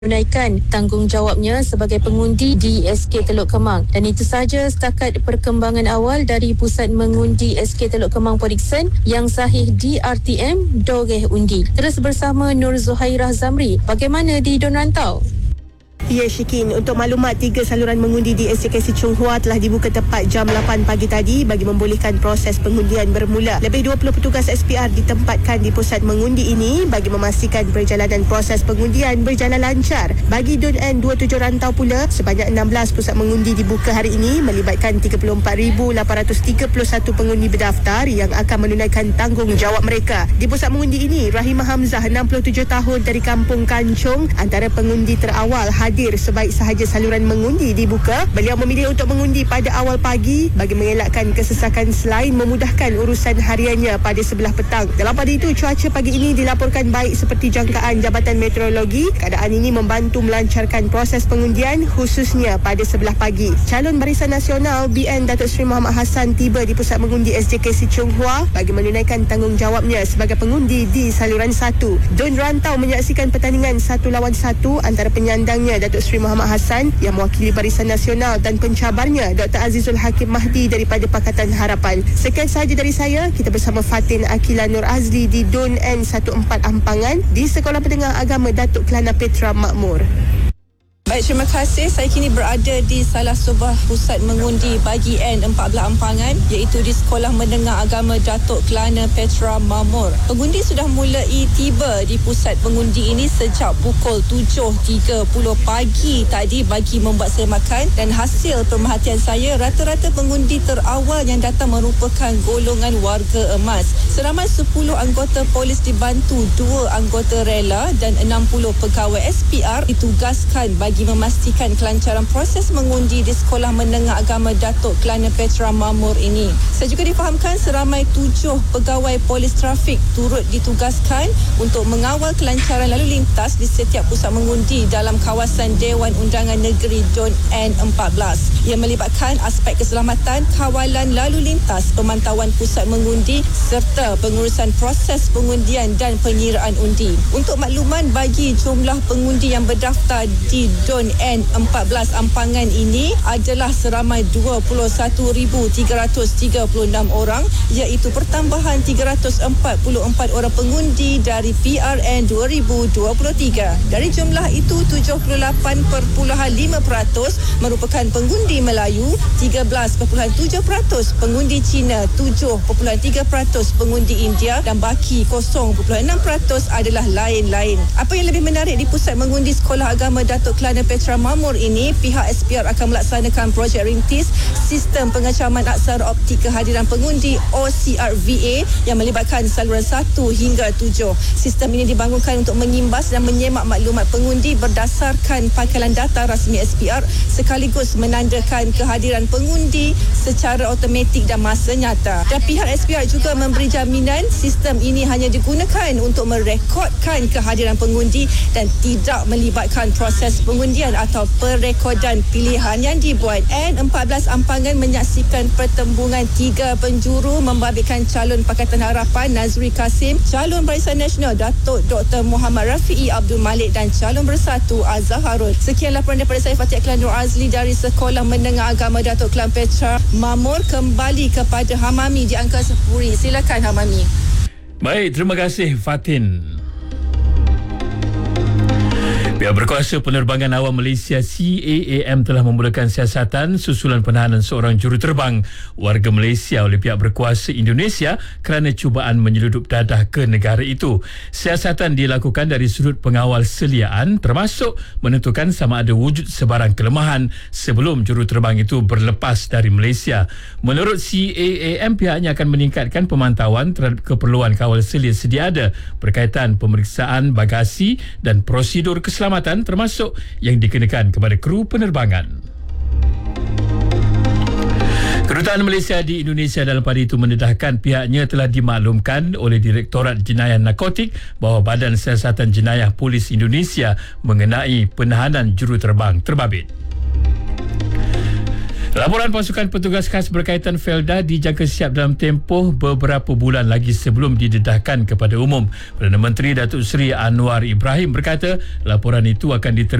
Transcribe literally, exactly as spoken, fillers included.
menunaikan tanggungjawabnya sebagai pengundi di S K Teluk Kemang. Dan itu sahaja setakat perkembangan awal dari Pusat Mengundi S K Teluk Kemang Podikson yang sahih D R T M Doreh Undi. Terus bersama Nur Zuhairah Zamri. Bagaimana di Don Rantau? Ya, Syikin, untuk maklumat, tiga saluran mengundi di S J K C Chung Hua telah dibuka tepat jam lapan pagi tadi bagi membolehkan proses pengundian bermula. Lebih dua puluh petugas S P R ditempatkan di pusat mengundi ini bagi memastikan perjalanan proses pengundian berjalan lancar. Bagi Don N dua puluh tujuh Rantau pula, sebanyak enam belas pusat mengundi dibuka hari ini melibatkan tiga puluh empat ribu lapan ratus tiga puluh satu pengundi berdaftar yang akan menunaikan tanggungjawab mereka. Di pusat mengundi ini, Rahimah Hamzah, enam puluh tujuh tahun dari Kampung Kancung, antara pengundi terawal hadir sebaik sahaja saluran mengundi dibuka. Beliau memilih untuk mengundi pada awal pagi bagi mengelakkan kesesakan selain memudahkan urusan hariannya pada sebelah petang. Dalam pada itu, cuaca pagi ini dilaporkan baik seperti jangkaan Jabatan Meteorologi. Keadaan ini membantu melancarkan proses pengundian khususnya pada sebelah pagi. Calon Barisan Nasional B N Datuk Seri Muhammad Hassan tiba di pusat mengundi S J K C Chung Hua bagi menunaikan tanggungjawabnya sebagai pengundi di saluran satu. Don Rantau menyaksikan pertandingan satu lawan satu antara penyandangnya Datuk Seri Muhammad Hassan yang mewakili Barisan Nasional dan pencabarnya Doktor Azizul Hakim Mahdi daripada Pakatan Harapan. Sekian sahaja dari saya. Kita bersama Fatin Akila Nur Azli di Don N empat belas Ampangan di Sekolah Menengah Agama Datuk Kelana Petra Makmur. Baik, terima kasih. Saya kini berada di salah sebuah pusat mengundi bagi N empat belas Ampangan, iaitu di Sekolah Menengah Agama Datuk Kelana Petra Makmur. Pengundi sudah mulai tiba di pusat pengundi ini sejak pukul tujuh tiga puluh pagi tadi bagi membuat semakan, dan hasil pemerhatian saya, rata-rata pengundi terawal yang datang merupakan golongan warga emas. Seramai sepuluh anggota polis dibantu dua anggota rela dan enam puluh pegawai S P R ditugaskan bagi memastikan kelancaran proses mengundi di Sekolah Menengah Agama Datuk Kelana Petra Makmur ini. Saya juga difahamkan seramai tujuh pegawai polis trafik turut ditugaskan untuk mengawal kelancaran lalu lintas di setiap pusat mengundi dalam kawasan Dewan Undangan Negeri Don N empat belas. Ia melibatkan aspek keselamatan, kawalan lalu lintas, pemantauan pusat mengundi serta pengurusan proses pengundian dan pengiraan undi. Untuk makluman, bagi jumlah pengundi yang berdaftar di Don N empat belas Ampangan ini adalah seramai dua puluh satu ribu tiga ratus tiga puluh enam orang, iaitu pertambahan tiga ratus empat puluh empat orang pengundi dari P R N dua ribu dua puluh tiga. Dari jumlah itu, tujuh puluh lapan perpuluhan lima peratus merupakan pengundi Melayu, tiga belas perpuluhan tujuh peratus pengundi Cina, tujuh perpuluhan tiga peratus pengundi India dan baki kosong perpuluhan enam peratus adalah lain-lain. Apa yang lebih menarik di pusat mengundi Sekolah Agama Datuk Kelana Petra Makmur ini, pihak S P R akan melaksanakan projek rintis Sistem Pengecaman Aksara Optik Kehadiran Pengundi O C R V A yang melibatkan saluran satu hingga tujuh. Sistem ini dibangunkan untuk mengimbas dan menyemak maklumat pengundi berdasarkan pangkalan data rasmi S P R sekaligus menandakan kehadiran pengundi secara automatik dan masa nyata. Dan pihak S P R juga memberi jaminan sistem ini hanya digunakan untuk merekodkan kehadiran pengundi dan tidak melibatkan proses pengundian atau perekodan pilihan yang dibuat. N empat belas Ampangan menyaksikan pertembungan tiga penjuru membabitkan calon Pakatan Harapan Nazri Kasim, calon Barisan Nasional Datuk Doktor Muhammad Rafi'i Abdul Malik dan calon Bersatu Azhar Harun. Sekian laporan daripada saya, Fatih Aklan Nur Azli dari Sekolah Menengah Agama Datuk Kelana Petra Makmur. Kembali kepada Hamami di Angka Sepuri. Silakan Hamami. Baik, terima kasih Fatin. Pihak berkuasa penerbangan awam Malaysia C A A M telah memulakan siasatan susulan penahanan seorang juruterbang warga Malaysia oleh pihak berkuasa Indonesia kerana cubaan menyeludup dadah ke negara itu. Siasatan dilakukan dari sudut pengawal seliaan termasuk menentukan sama ada wujud sebarang kelemahan sebelum juruterbang itu berlepas dari Malaysia. Menurut C A A M, pihaknya akan meningkatkan pemantauan terhadap keperluan kawal selia sedia ada berkaitan pemeriksaan bagasi dan prosedur keselamatan termasuk yang dikenakan kepada kru penerbangan. Kedutaan Malaysia di Indonesia dalam pada itu mendedahkan pihaknya telah dimaklumkan oleh Direktorat Jenayah Narkotik bahawa Badan Siasatan Jenayah Polis Indonesia mengenai penahanan juruterbang terbabit. Laporan pasukan petugas khas berkaitan Felda dijangka siap dalam tempoh beberapa bulan lagi sebelum didedahkan kepada umum. Perdana Menteri Datuk Seri Anwar Ibrahim berkata laporan itu akan diterima